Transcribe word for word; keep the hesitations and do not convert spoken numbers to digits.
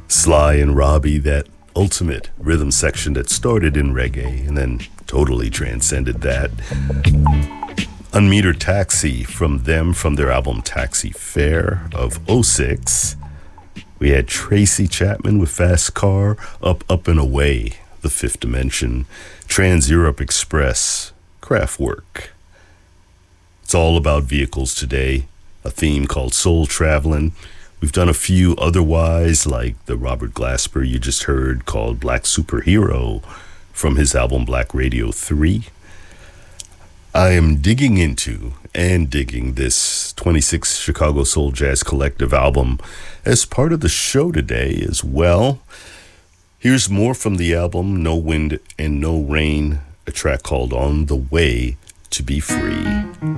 Sly and Robbie, that ultimate rhythm section that started in reggae and then totally transcended that. Unmetered Taxi from them, from their album Taxi Fare of oh six. We had Tracy Chapman with Fast Car, Up, Up and Away, The Fifth Dimension, Trans-Europe Express, Kraftwerk. It's all about vehicles today, a theme called Soul Travelin'. We've done a few otherwise, like the Robert Glasper you just heard called Black Superhero from his album Black Radio three. I am digging into and digging this twenty-six Chicago Soul Jazz Collective album as part of the show today as well. Here's more from the album No Wind and No Rain, a track called On the Way to Be Free.